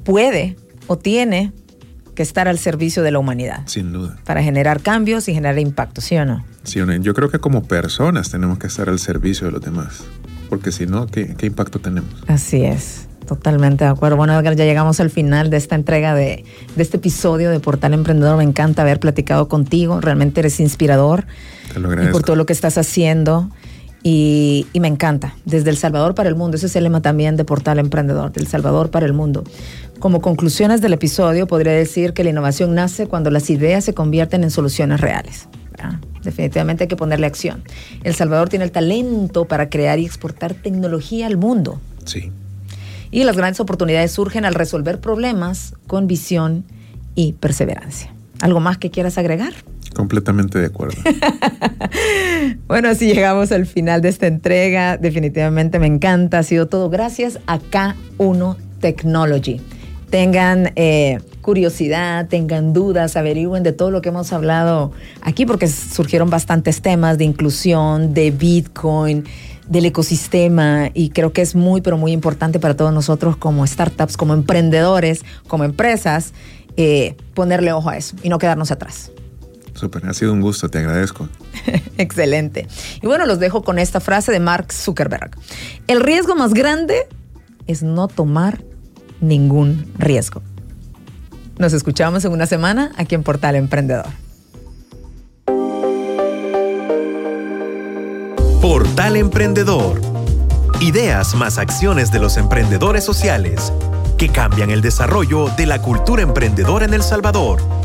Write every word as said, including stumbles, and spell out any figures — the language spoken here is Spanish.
puede o tiene que estar al servicio de la humanidad. Sin duda. Para generar cambios y generar impacto, ¿sí o no? Sí o no. Yo creo que como personas tenemos que estar al servicio de los demás, porque si no, ¿qué, qué impacto tenemos? Así es, totalmente de acuerdo. Bueno, Edgar, ya llegamos al final de esta entrega de, de este episodio de Portal Emprendedor. Me encanta haber platicado contigo, realmente eres inspirador. Te lo agradezco. Y por todo lo que estás haciendo. Y, y me encanta, desde El Salvador para el mundo. Ese es el lema también de Portal Emprendedor, del Salvador para el mundo. Como conclusiones del episodio, podría decir que la innovación nace cuando las ideas se convierten en soluciones reales. ¿Verdad? Definitivamente hay que ponerle acción. El Salvador tiene el talento para crear y exportar tecnología al mundo. Sí. Y las grandes oportunidades surgen al resolver problemas con visión y perseverancia. ¿Algo más que quieras agregar? Completamente de acuerdo. Bueno, así llegamos al final de esta entrega. Definitivamente me encanta. Ha sido todo gracias a K uno Technology. Tengan eh, curiosidad, tengan dudas, averigüen de todo lo que hemos hablado aquí, porque surgieron bastantes temas de inclusión, de Bitcoin, del ecosistema, y creo que es muy, pero muy importante para todos nosotros como startups, como emprendedores, como empresas, eh, ponerle ojo a eso y no quedarnos atrás. Súper, ha sido un gusto, te agradezco. Excelente. Y bueno, los dejo con esta frase de Mark Zuckerberg. El riesgo más grande es no tomar ningún riesgo. Nos escuchamos en una semana aquí en Portal Emprendedor. Portal Emprendedor. Ideas más acciones de los emprendedores sociales que cambian el desarrollo de la cultura emprendedora en El Salvador.